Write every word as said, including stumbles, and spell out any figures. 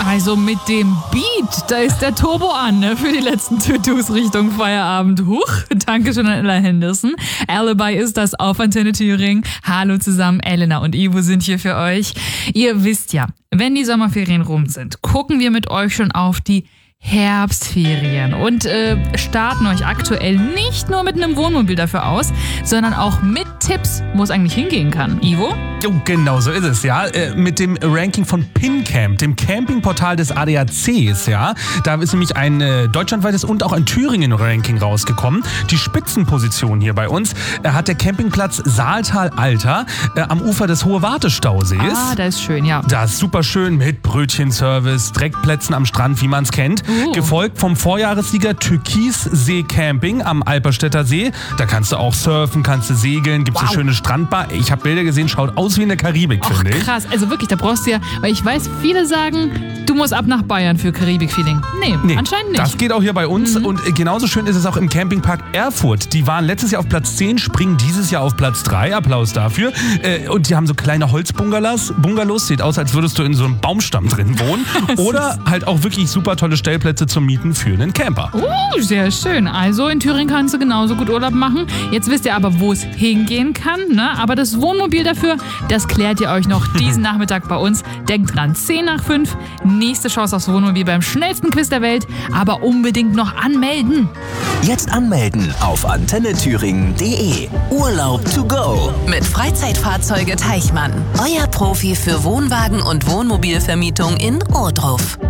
Also mit dem Beat, da ist der Turbo an, ne? Für die letzten To-Dos Richtung Feierabend. Huch, Dankeschön an Ella Henderson. Alibi ist das auf Antenne Thüringen. Hallo zusammen, Elena und Ivo sind hier für euch. Ihr wisst ja, wenn die Sommerferien rum sind, gucken wir mit euch schon auf die Herbstferien und äh, starten euch aktuell nicht nur mit einem Wohnmobil dafür aus, sondern auch mit Tipps, wo es eigentlich hingehen kann. Ivo? Jo, genau so ist es, ja. Äh, mit dem Ranking von PinCamp, dem Campingportal des A D A Cs, ja. Da ist nämlich ein äh, deutschlandweites und auch ein Thüringen-Ranking rausgekommen. Die Spitzenposition hier bei uns äh, hat der Campingplatz Saaltal-Alter äh, am Ufer des Hohe-Warte-Stausees. Ah, da ist schön, ja. Da ist super schön mit Brötchenservice, Dreckplätzen am Strand, wie man es kennt. Uh. Gefolgt vom Vorjahressieger Türkissee Camping am Alperstädter See. Da kannst du auch surfen, kannst du segeln, gibt es wow. eine schöne Strandbar. Ich habe Bilder gesehen, schaut aus wie in der Karibik, finde ich. Krass, also wirklich, da brauchst du ja, weil ich weiß, viele sagen, du musst ab nach Bayern für Karibik-Feeling. Nee, nee, anscheinend nicht. Das geht auch hier bei uns mhm. und genauso schön ist es auch im Campingpark Erfurt. Die waren letztes Jahr auf Platz zehn, springen dieses Jahr auf Platz drei. Applaus dafür. Und die haben so kleine Holzbungalows. Bungalows, sieht aus, als würdest du in so einem Baumstamm drin wohnen. Oder halt auch wirklich super tolle Stellplätze zum Mieten für einen Camper. Uh, sehr schön. Also in Thüringen kannst du genauso gut Urlaub machen. Jetzt wisst ihr aber, wo es hingehen kann, ne? Aber das Wohnmobil dafür, das klärt ihr euch noch diesen Nachmittag bei uns. Denkt dran, zehn nach fünf, nächste Chance aufs Wohnmobil beim schnellsten Quiz der Welt, aber unbedingt noch anmelden. Jetzt anmelden auf antenne thüringen punkt de. Urlaub to go mit Freizeitfahrzeuge Teichmann. Euer Profi für Wohnwagen und Wohnmobilvermietung in Ohrdruf.